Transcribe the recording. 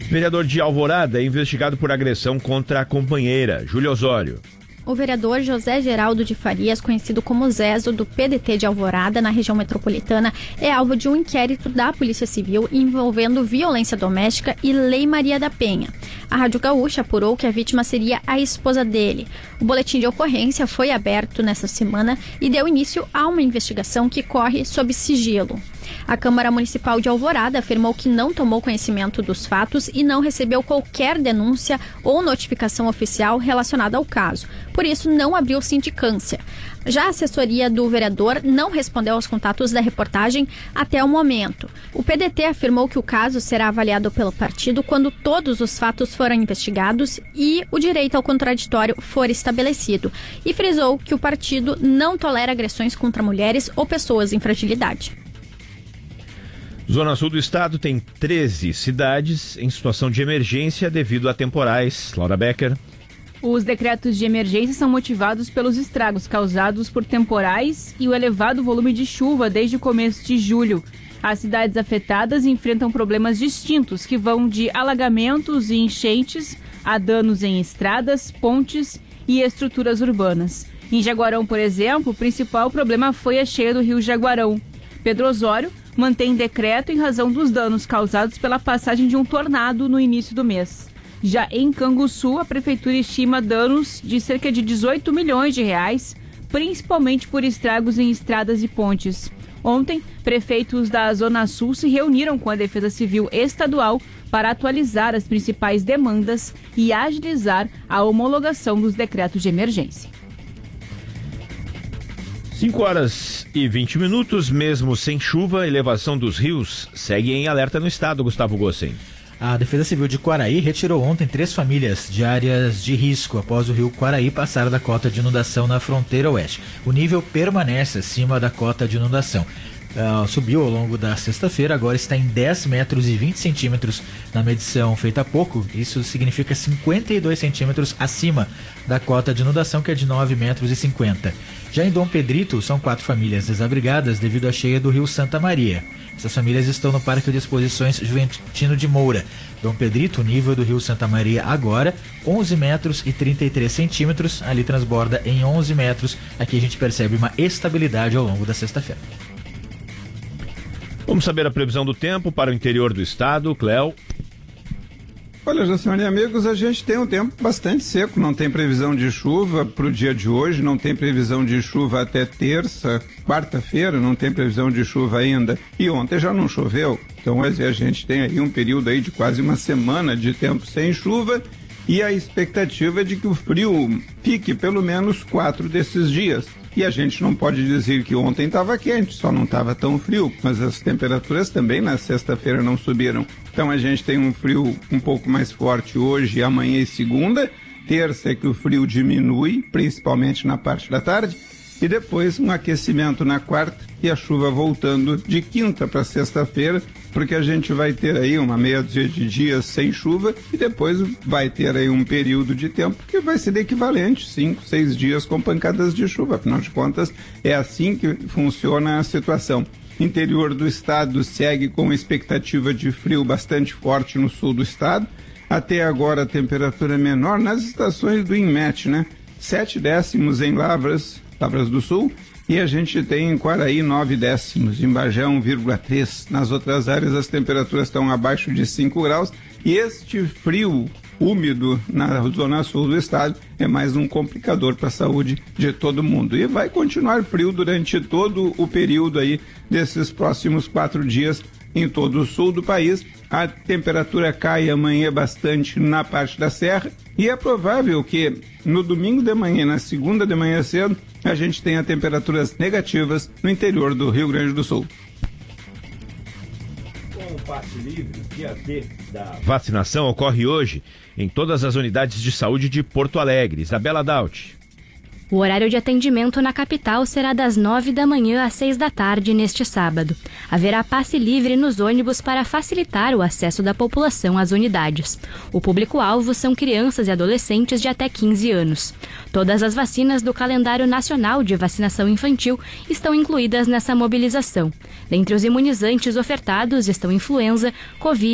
Vereador de Alvorada é investigado por agressão contra a companheira, Júlia Osório. O vereador José Geraldo de Farias, conhecido como Zezo, do PDT de Alvorada, na região metropolitana, é alvo de um inquérito da Polícia Civil envolvendo violência doméstica e Lei Maria da Penha. A Rádio Gaúcha apurou que a vítima seria a esposa dele. O boletim de ocorrência foi aberto nesta semana e deu início a uma investigação que corre sob sigilo. A Câmara Municipal de Alvorada afirmou que não tomou conhecimento dos fatos e não recebeu qualquer denúncia ou notificação oficial relacionada ao caso. Por isso, não abriu sindicância. Já a assessoria do vereador não respondeu aos contatos da reportagem até o momento. O PDT afirmou que o caso será avaliado pelo partido quando todos os fatos forem investigados e o direito ao contraditório for estabelecido. E frisou que o partido não tolera agressões contra mulheres ou pessoas em fragilidade. Zona Sul do estado tem 13 cidades em situação de emergência devido a temporais. Laura Becker. Os decretos de emergência são motivados pelos estragos causados por temporais e o elevado volume de chuva desde o começo de julho. As cidades afetadas enfrentam problemas distintos que vão de alagamentos e enchentes a danos em estradas, pontes e estruturas urbanas. Em Jaguarão, por exemplo, o principal problema foi a cheia do rio Jaguarão. Pedro Osório mantém decreto em razão dos danos causados pela passagem de um tornado no início do mês. Já em Canguçu, a prefeitura estima danos de cerca de 18 milhões de reais, principalmente por estragos em estradas e pontes. Ontem, prefeitos da Zona Sul se reuniram com a Defesa Civil Estadual para atualizar as principais demandas e agilizar a homologação dos decretos de emergência. 5h20, mesmo sem chuva, a elevação dos rios segue em alerta no estado, Gustavo Gossen. A Defesa Civil de Quaraí retirou ontem 3 famílias de áreas de risco após o rio Quaraí passar da cota de inundação na fronteira oeste. O nível permanece acima da cota de inundação. Subiu ao longo da sexta-feira, agora está em 10 metros e 20 centímetros na medição feita há pouco. Isso significa 52 centímetros acima da cota de inundação, que é de 9 metros e 50. Já em Dom Pedrito, são 4 famílias desabrigadas devido à cheia do rio Santa Maria. Essas famílias estão no Parque de Exposições Juventino de Moura. Dom Pedrito, o nível do rio Santa Maria agora, 11 metros e 33 centímetros. Ali transborda em 11 metros. Aqui a gente percebe uma estabilidade ao longo da sexta-feira. Vamos saber a previsão do tempo para o interior do estado, Cléo. Olha, Jacione e amigos, a gente tem um tempo bastante seco, não tem previsão de chuva para o dia de hoje, não tem previsão de chuva até terça, quarta-feira, não tem previsão de chuva ainda, e ontem já não choveu, então a gente tem aí um período aí de quase uma semana de tempo sem chuva, e a expectativa é de que o frio fique pelo menos 4 desses dias. E a gente não pode dizer que ontem estava quente, só não estava tão frio, mas as temperaturas também na sexta-feira não subiram. Então a gente tem um frio um pouco mais forte hoje, amanhã e segunda. Terça é que o frio diminui, principalmente na parte da tarde. E depois um aquecimento na quarta e a chuva voltando de quinta para sexta-feira, porque a gente vai ter aí uma meia dúzia de dias sem chuva e depois vai ter aí um período de tempo que vai ser equivalente, 5, 6 dias com pancadas de chuva. Afinal de contas, é assim que funciona a situação. Interior do estado segue com expectativa de frio bastante forte no sul do estado. Até agora a temperatura é menor nas estações do INMET, né? 7 décimos em Lavras do Sul, e a gente tem em Quaraí 9 décimos, em Bagé 1,3. Nas outras áreas as temperaturas estão abaixo de 5 graus, e este frio úmido na zona sul do estado é mais um complicador para a saúde de todo mundo. E vai continuar frio durante todo o período aí desses próximos 4 dias em todo o sul do país. A temperatura cai amanhã bastante na parte da serra, e é provável que no domingo de manhã e na segunda de manhã cedo a gente tenha temperaturas negativas no interior do Rio Grande do Sul. Com o passe livre, o dia D da vacinação ocorre hoje em todas as unidades de saúde de Porto Alegre. Isabela Daut. O horário de atendimento na capital será das 9 da manhã às 6 da tarde neste sábado. Haverá passe livre nos ônibus para facilitar o acesso da população às unidades. O público-alvo são crianças e adolescentes de até 15 anos. Todas as vacinas do calendário nacional de vacinação infantil estão incluídas nessa mobilização. Dentre os imunizantes ofertados estão influenza, Covid